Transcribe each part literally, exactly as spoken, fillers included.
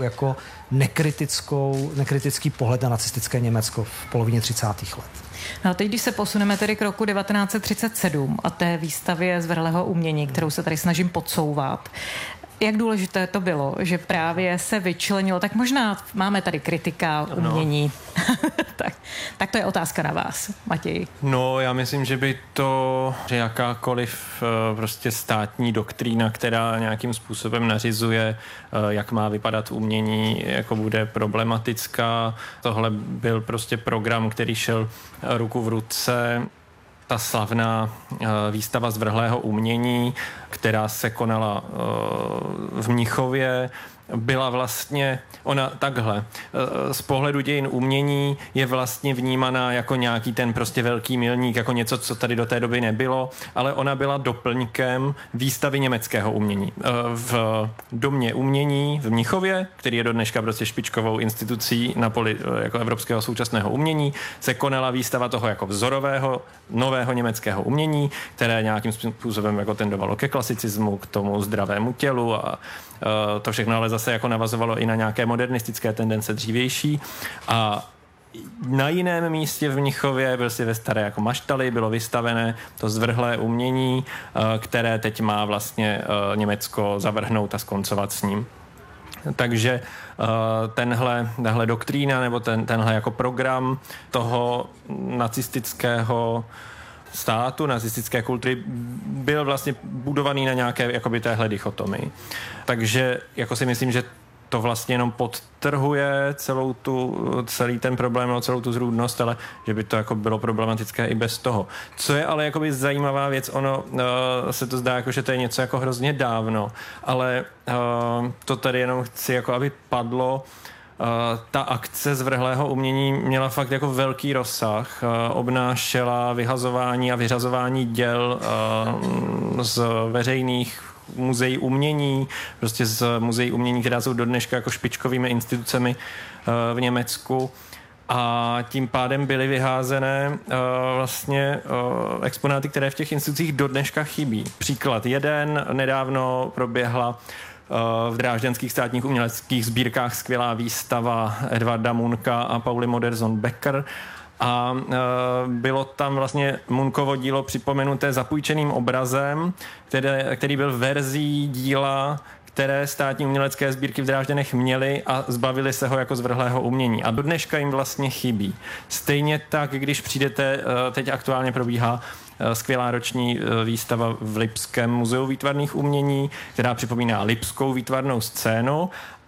jako nekritickou, nekritický pohled na nacistické Německo v polovině třicátých let. No a teď, když se posuneme tedy k roku devatenáct set třicet sedm a té výstavě zvrhlého umění, kterou se tady snažím podsouvat, jak důležité to bylo, že právě se vyčlenilo, tak možná máme tady kritika umění. No. tak, tak to je otázka na vás, Matěj. No, já myslím, že by to, že jakákoliv prostě státní doktrína, která nějakým způsobem nařizuje, jak má vypadat umění, jako bude problematická. Tohle byl prostě program, který šel ruku v ruce. Ta slavná výstava zvrhlého umění, která se konala v Mnichově, byla vlastně, ona takhle, z pohledu dějin umění je vlastně vnímaná jako nějaký ten prostě velký milník, jako něco, co tady do té doby nebylo, ale ona byla doplňkem výstavy německého umění. V Domě umění v Mnichově, který je do dneška prostě špičkovou institucí na poli jako evropského současného umění, se konala výstava toho jako vzorového nového německého umění, které nějakým způsobem jako tendovalo ke klasicismu, k tomu zdravému tělu a to všechno ale zase jako navazovalo i na nějaké modernistické tendence dřívější. A na jiném místě v Mnichově, prostě ve staré jako maštali, bylo vystavené to zvrhlé umění, které teď má vlastně Německo zavrhnout a skoncovat s ním. Takže tenhle, tenhle doktrína nebo ten, tenhle jako program toho nacistického státu, nacistické kultury byl vlastně budovaný na nějaké jakoby téhle dichotomii. Takže jako si myslím, že to vlastně jenom podtrhuje celou tu, celý ten problém, no, celou tu zrůdnost, ale že by to jako bylo problematické i bez toho. Co je ale jakoby zajímavá věc, ono uh, se to zdá jako, že to je něco jako hrozně dávno, ale uh, to tady jenom chci jako, aby padlo. Uh, ta akce zvrhlého umění měla fakt jako velký rozsah, uh, obnášela vyhazování a vyřazování děl uh, z veřejných muzeí umění, prostě z muzeí umění, která jsou do dneška jako špičkovými institucemi uh, v Německu. A tím pádem byly vyházené uh, vlastně uh, exponáty, které v těch institucích do dneška chybí. Příklad jeden, nedávno proběhla v drážďanských státních uměleckých sbírkách skvělá výstava Edvarda Munka a Pauly Modersohn-Becker a e, bylo tam vlastně Munkovo dílo připomenuté zapůjčeným obrazem, které, který byl verzí díla, které státní umělecké sbírky v Drážďanech měly a zbavili se ho jako zvrhlého umění. A do dneška jim vlastně chybí. Stejně tak, když přijdete, teď aktuálně probíhá skvělá roční výstava v Lipském muzeu výtvarných umění, která připomíná lipskou výtvarnou scénu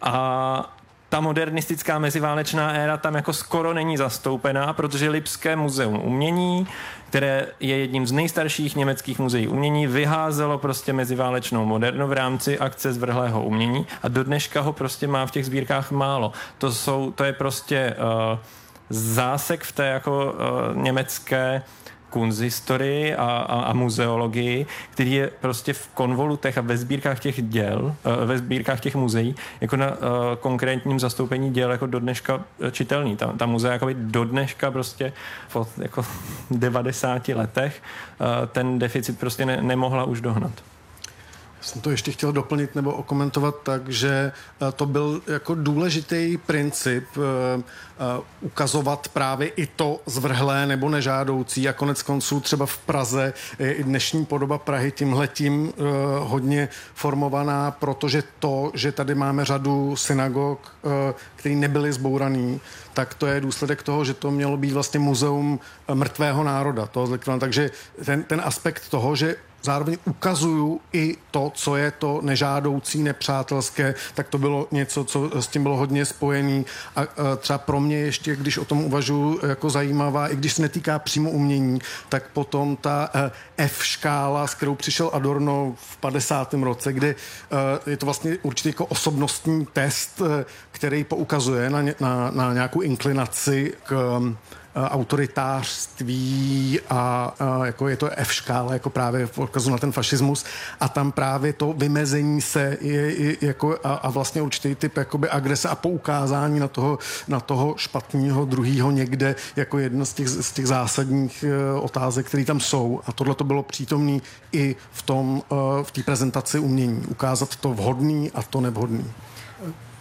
a ta modernistická meziválečná éra tam jako skoro není zastoupená, protože Lipské muzeum umění, které je jedním z nejstarších německých muzeí umění, vyházelo prostě meziválečnou modernu v rámci akce zvrhlého umění a do dneška ho prostě má v těch sbírkách málo. To jsou, to je prostě uh, zásek v té jako uh, německé kunsthistorii a, a, a muzeologii, který je prostě v konvolutech a ve sbírkách těch děl, ve sbírkách těch muzeí, jako na uh, konkrétním zastoupení děl jako do dneška čitelný. Ta, ta muzea jako do dneška prostě po jako devadesáti letech uh, ten deficit prostě ne, nemohla už dohnat. Jsem to ještě chtěl doplnit nebo okomentovat tak, že to byl jako důležitý princip uh, uh, ukazovat právě i to zvrhlé nebo nežádoucí a konec konců třeba v Praze je i dnešní podoba Prahy tímhletím uh, hodně formovaná, protože to, že tady máme řadu synagog, uh, které nebyly zbouraný, tak to je důsledek toho, že to mělo být vlastně muzeum mrtvého národa. Toho, takže ten, ten aspekt toho, že zároveň ukazuju i to, co je to nežádoucí, nepřátelské, tak to bylo něco, co s tím bylo hodně spojený. A, a třeba pro mě ještě, když o tom uvažuji, jako zajímavá, i když se netýká přímo umění, tak potom ta F škála, s kterou přišel Adorno v padesátém roce, kde je to vlastně určitě jako osobnostní test, který poukazuje na, na, na nějakou inklinaci k autoritářství a, a jako je to F škála, jako právě v odkazu na ten fašismus a tam právě to vymezení se je, je jako a, a vlastně určitý typ jakoby agrese a poukázání na toho, na toho špatného druhýho někde jako jedno z těch, z těch zásadních uh, otázek, které tam jsou a tohle to bylo přítomné i v tom uh, v té prezentaci umění. Ukázat to vhodný a to nevhodný.